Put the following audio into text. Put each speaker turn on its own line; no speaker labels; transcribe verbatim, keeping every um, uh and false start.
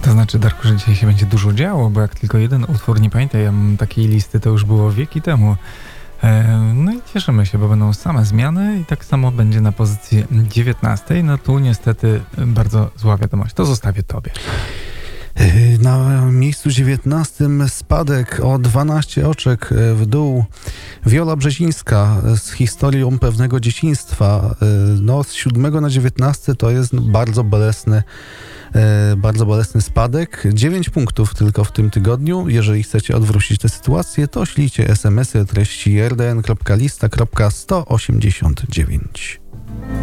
To znaczy, Darku, że dzisiaj się będzie dużo działo, bo jak tylko jeden utwór, nie pamiętaj, ja mam takiej listy, to już było wieki temu. No i cieszymy się, bo będą same zmiany i tak samo będzie na pozycji dziewiętnastej. No tu niestety bardzo zła wiadomość. To zostawię tobie.
Na miejscu dziewiętnastym spadek o dwanaście oczek w dół. Wiola Brzezińska z historią pewnego dzieciństwa. No z siódmego na dziewiętnasty to jest bardzo bolesny, bardzo bolesny spadek. dziewięć punktów tylko w tym tygodniu. Jeżeli chcecie odwrócić tę sytuację, to ślijcie es em esy o treści er de en kropka lista kropka sto osiemdziesiąt dziewięć.